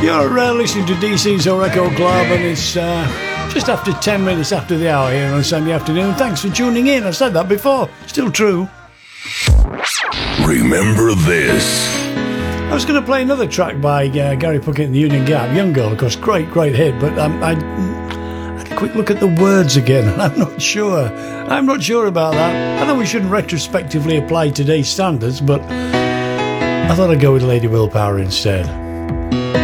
You're listening to DC's Record Club, and it's just after 10 minutes after the hour here on a Sunday afternoon. Thanks for tuning in. I said that before. Still true. Remember this. I was going to play another track by Gary Puckett and the Union Gap. Young Girl, of course, great hit, but I had a quick look at the words again, and I'm not sure. I'm not sure about that. I know we shouldn't retrospectively apply today's standards, but I thought I'd go with Lady Willpower instead.